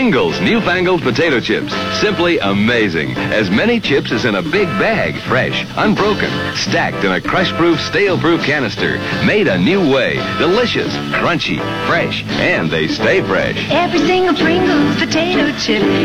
Pringles newfangled potato chips. Simply amazing. As many chips as in a big bag. Fresh, unbroken, stacked in a crush-proof, stale-proof canister. Made a new way. Delicious, crunchy, fresh, and they stay fresh. Every single Pringles potato chip